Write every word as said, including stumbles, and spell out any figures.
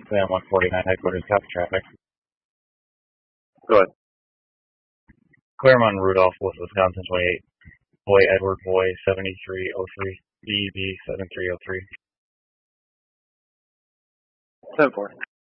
Sam one forty-nine headquarters, copy traffic. Go ahead. Claremont Rudolph with Wisconsin twenty-eight. Boy Edward Boy seventy-three oh three. B E B seven three oh three. seven four.